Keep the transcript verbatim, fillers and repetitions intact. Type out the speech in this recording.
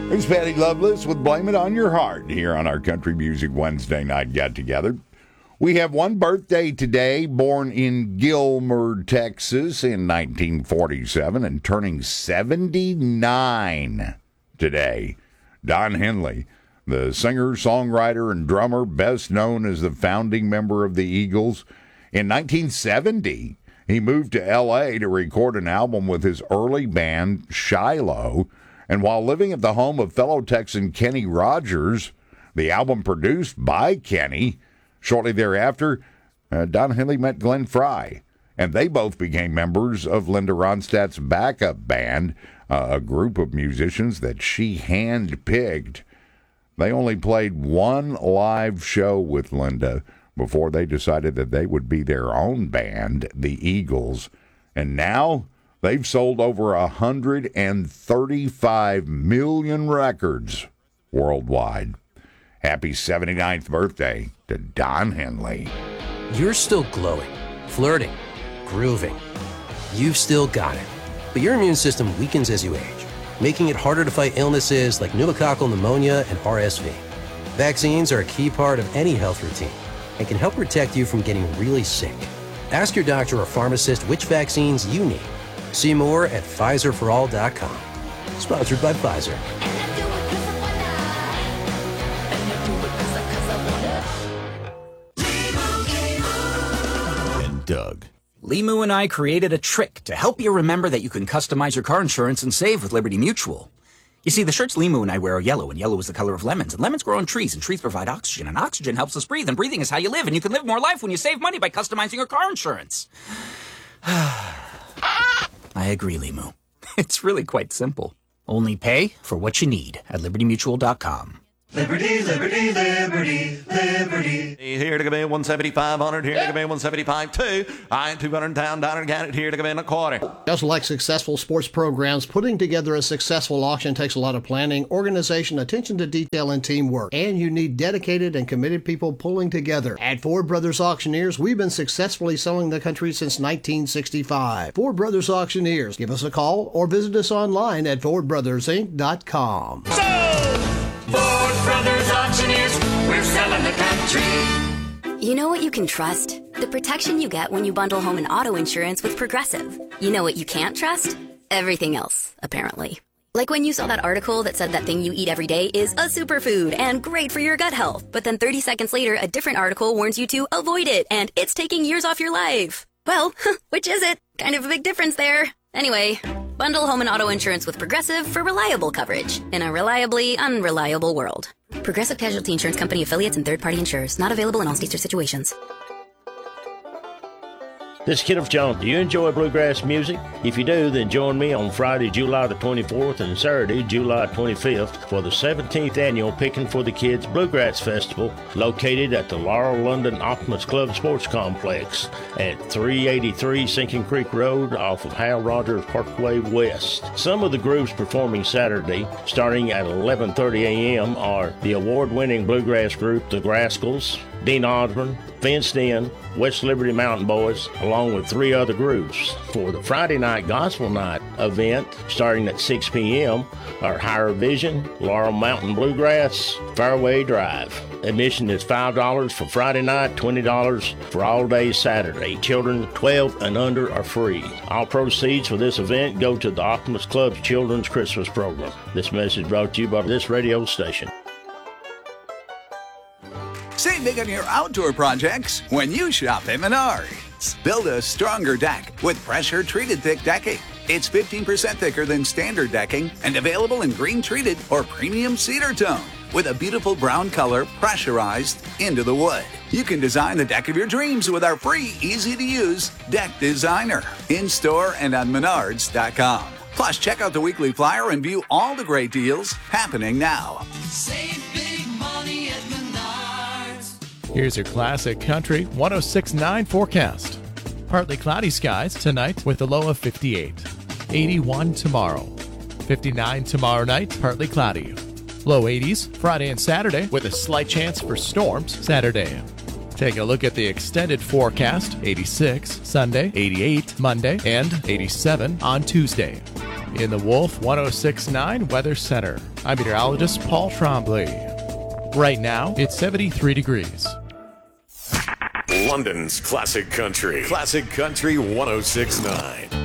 There's Patty Loveless with Blame It On Your Heart here on our Country Music Wednesday night get-together. We have one birthday today, born in Gilmer, Texas in nineteen forty-seven and turning seventy-nine today. Don Henley, the singer, songwriter, and drummer, best known as the founding member of the Eagles. In nineteen seventy, he moved to L A to record an album with his early band, Shiloh. And while living at the home of fellow Texan Kenny Rogers, the album produced by Kenny, shortly thereafter, uh, Don Henley met Glenn Frey, and they both became members of Linda Ronstadt's backup band, uh, a group of musicians that she hand-picked. They only played one live show with Linda before they decided that they would be their own band, the Eagles. And now they've sold over one hundred thirty-five million records worldwide. Happy seventy-ninth birthday to Don Henley. You're still glowing, flirting, grooving. You've still got it. But your immune system weakens as you age, making it harder to fight illnesses like pneumococcal pneumonia and R S V. Vaccines are a key part of any health routine and can help protect you from getting really sick. Ask your doctor or pharmacist which vaccines you need. See more at Pfizer for all dot com. Sponsored by Pfizer. And Doug. Limu and I created a trick to help you remember that you can customize your car insurance and save with Liberty Mutual. You see, the shirts Limu and I wear are yellow, and yellow is the color of lemons, and lemons grow on trees, and trees provide oxygen, and oxygen helps us breathe, and breathing is how you live, and you can live more life when you save money by customizing your car insurance. I agree, Limu. It's really quite simple. Only pay for what you need at liberty mutual dot com. Liberty, liberty, liberty, liberty. Here to come in one seventy-five hundred, here to come in one seventy-five two. I ain't two hundred down, down and got it here to come in a quarter. Just like successful sports programs, putting together a successful auction takes a lot of planning, organization, attention to detail, and teamwork. And you need dedicated and committed people pulling together. At Ford Brothers Auctioneers, we've been successfully selling the country since nineteen sixty-five. Ford Brothers Auctioneers. Give us a call or visit us online at ford brothers inc dot com. Ford Brothers Auctioneers, we're selling the country. You know what you can trust? The protection you get when you bundle home and auto insurance with Progressive. You know what you can't trust? Everything else, apparently. Like when you saw that article that said that thing you eat every day is a superfood and great for your gut health, but then thirty seconds later, a different article warns you to avoid it and it's taking years off your life. Well, which is it? Kind of a big difference there. Anyway, bundle home and auto insurance with Progressive for reliable coverage in a reliably unreliable world. Progressive Casualty Insurance Company affiliates and third-party insurers. Not available in all states or situations. This is Kenneth Jones. Do you enjoy bluegrass music? If you do, then join me on Friday, July the twenty-fourth and Saturday, July twenty-fifth for the seventeenth annual Pickin' for the Kids Bluegrass Festival located at the Laurel London Optimus Club Sports Complex at three eighty-three Sinking Creek Road off of Hal Rogers Parkway West. Some of the groups performing Saturday, starting at eleven thirty a.m. are the award-winning bluegrass group The Grascals, Dean Osborne, Fenced In, West Liberty Mountain Boys, along with three other groups. For the Friday night Gospel Night event, starting at six p.m., are Higher Vision, Laurel Mountain Bluegrass, Fairway Drive. Admission is five dollars for Friday night, twenty dollars for all day Saturday. Children twelve and under are free. All proceeds for this event go to the Optimus Club's Children's Christmas Program. This message brought to you by this radio station. Save big on your outdoor projects when you shop at Menards. Build a stronger deck with pressure-treated thick decking. It's fifteen percent thicker than standard decking and available in green-treated or premium cedar tone with a beautiful brown color pressurized into the wood. You can design the deck of your dreams with our free, easy-to-use Deck Designer in-store and on menards dot com. Plus, check out the weekly flyer and view all the great deals happening now. Save big money at Menards. Here's your classic country one oh six point nine forecast. Partly cloudy skies tonight with a low of fifty-eight. eighty-one tomorrow. fifty-nine tomorrow night, partly cloudy. Low eighties Friday and Saturday with a slight chance for storms Saturday. Take a look at the extended forecast. eighty-six Sunday, eighty-eight Monday, and eighty-seven on Tuesday. In the Wolf one oh six point nine Weather Center, I'm meteorologist Paul Trombley. Right now, it's seventy-three degrees. London's Classic Country. Classic Country one oh six point nine.